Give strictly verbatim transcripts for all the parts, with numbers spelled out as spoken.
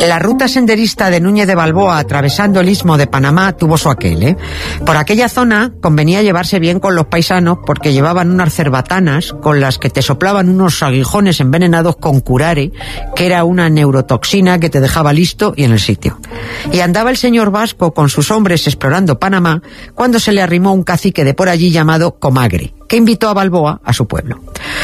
La ruta senderista de Núñez de Balboa atravesando el istmo de Panamá tuvo su aquel, ¿eh? Por aquella zona convenía llevarse bien con los paisanos porque llevaban unas cerbatanas con las que te soplaban unos aguijones envenenados con curare, que era una neurotoxina que te dejaba listo y en el sitio. Y andaba el señor Vasco con sus hombres explorando Panamá cuando se le arrimó un cacique de por allí llamado Comagre, que invitó a Balboa a su pueblo.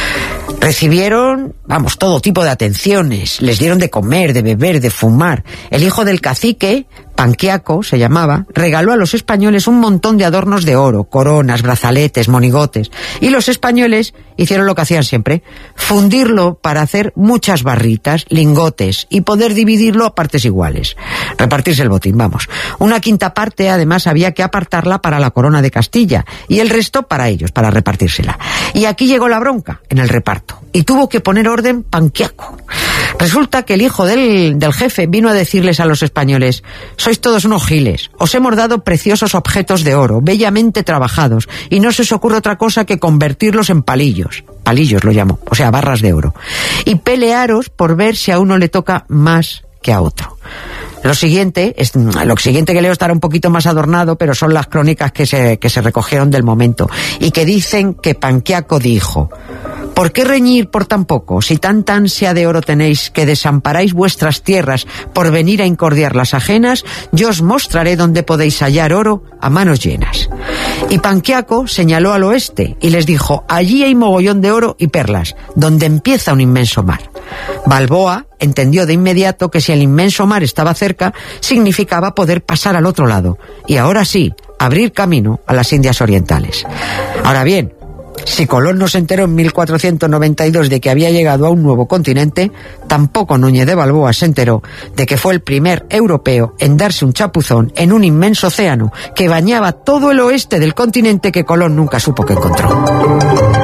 Recibieron, vamos, todo tipo de atenciones, les dieron de comer, de beber, de fumar. El hijo del cacique, Panquiaco se llamaba, regaló a los españoles un montón de adornos de oro, coronas, brazaletes, monigotes, y los españoles hicieron lo que hacían siempre, fundirlo para hacer muchas barritas, lingotes, y poder dividirlo a partes iguales. Repartirse el botín, vamos. Una quinta parte, además, había que apartarla para la corona de Castilla, y el resto para ellos, para repartírsela. Y aquí llegó la bronca, en el reparto, y tuvo que poner orden Panquiaco. Resulta que el hijo del, del jefe vino a decirles a los españoles: sois todos unos giles, os hemos dado preciosos objetos de oro, bellamente trabajados, y no se os ocurre otra cosa que convertirlos en palillos. Palillos lo llamo, o sea, barras de oro. Y pelearos por ver si a uno le toca más que a otro. Lo siguiente, es, lo siguiente que leo estará un poquito más adornado, pero son las crónicas que se, que se recogieron del momento, y que dicen que Panquiaco dijo: ¿por qué reñir por tan poco? Si tanta ansia de oro tenéis que desamparáis vuestras tierras por venir a incordiar las ajenas, yo os mostraré dónde podéis hallar oro a manos llenas. Y Panquiaco señaló al oeste y les dijo: allí hay mogollón de oro y perlas, donde empieza un inmenso mar. Balboa entendió de inmediato que si el inmenso mar estaba cerca, significaba poder pasar al otro lado, y ahora sí, abrir camino a las Indias Orientales. Ahora bien, si Colón no se enteró en mil cuatrocientos noventa y dos de que había llegado a un nuevo continente, tampoco Núñez de Balboa se enteró de que fue el primer europeo en darse un chapuzón en un inmenso océano que bañaba todo el oeste del continente que Colón nunca supo que encontró.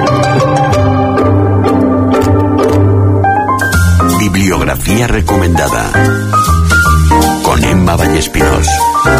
Bibliografía recomendada con Emma Vallespinós.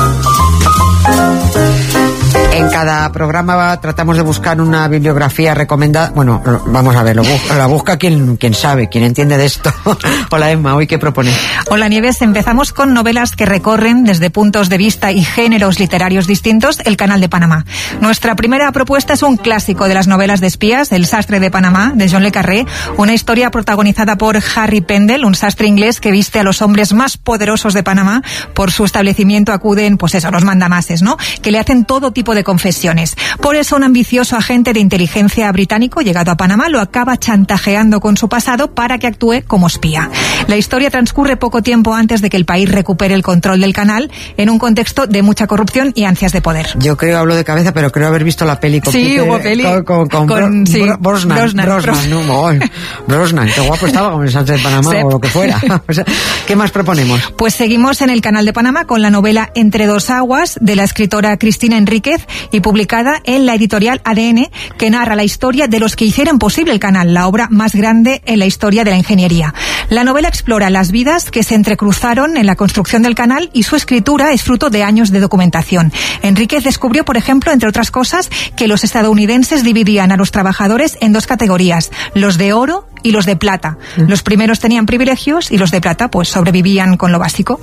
En cada programa tratamos de buscar una bibliografía recomendada. Bueno, vamos a ver, lo busca, la busca quien, quien sabe, quien entiende de esto. Hola Emma, ¿hoy qué propone? Hola Nieves, empezamos con novelas que recorren desde puntos de vista y géneros literarios distintos el Canal de Panamá. Nuestra primera propuesta es un clásico de las novelas de espías, El sastre de Panamá, de John le Carré, una historia protagonizada por Harry Pendel, un sastre inglés que viste a los hombres más poderosos de Panamá. Por su establecimiento acuden, pues eso, los mandamases, ¿no?, que le hacen todo tipo de confesiones. Por eso un ambicioso agente de inteligencia británico llegado a Panamá lo acaba chantajeando con su pasado para que actúe como espía. La historia transcurre poco tiempo antes de que el país recupere el control del canal, en un contexto de mucha corrupción y ansias de poder. Yo creo, hablo de cabeza, pero creo haber visto la peli con sí, Peter, hubo peli con, con, con, con Bro, sí, Bro, Brosnan, Brosnan, Brosnan, Brosnan. no, oh, Brosnan, qué guapo estaba con el sastre de Panamá sí. O lo que fuera. O sea, ¿qué más proponemos? Pues seguimos en el Canal de Panamá con la novela Entre dos aguas, de la escritora Cristina Enríquez, y publicada en la editorial A D N, que narra la historia de los que hicieron posible el canal, la obra más grande en la historia de la ingeniería. La novela explora las vidas que se entrecruzaron en la construcción del canal, y su escritura es fruto de años de documentación. Enríquez descubrió, por ejemplo, entre otras cosas, que los estadounidenses dividían a los trabajadores en dos categorías, los de oro y los de plata. Los primeros tenían privilegios y los de plata pues sobrevivían con lo básico.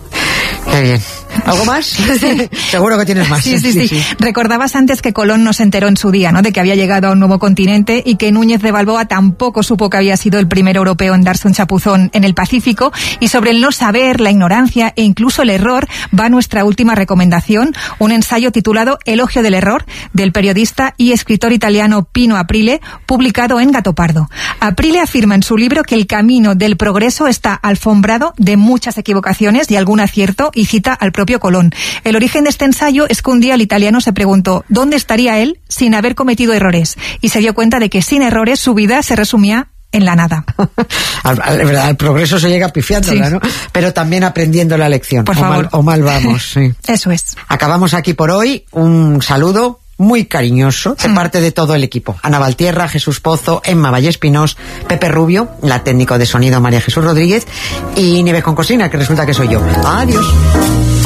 Qué bien. ¿Algo más? Sí. Seguro que tienes más. Sí, sí, sí, sí. Recordabas antes que Colón no se enteró en su día, ¿no?, de que había llegado a un nuevo continente, y que Núñez de Balboa tampoco supo que había sido el primer europeo en darse un chapuzón en el Pacífico. Y sobre el no saber, la ignorancia e incluso el error va nuestra última recomendación, un ensayo titulado Elogio del error, del periodista y escritor italiano Pino Aprile, publicado en Gattopardo. Aprile afirma en su libro que el camino del progreso está alfombrado de muchas equivocaciones y algún acierto, y cita al propio Colón. El origen de este ensayo es que un día el italiano se preguntó ¿dónde estaría él sin haber cometido errores? Y se dio cuenta de que sin errores su vida se resumía en la nada. al, al, al progreso se llega pifiándola, sí, ¿no? Pero también aprendiendo la lección. Por o favor. Mal, o mal vamos. Sí. Eso es. Acabamos aquí por hoy. Un saludo muy cariñoso de parte de todo el equipo. Ana Valtierra, Jesús Pozo, Emma Vallespinós, Pepe Rubio, la técnico de sonido María Jesús Rodríguez, y Nieves con Cocina, que resulta que soy yo. Adiós.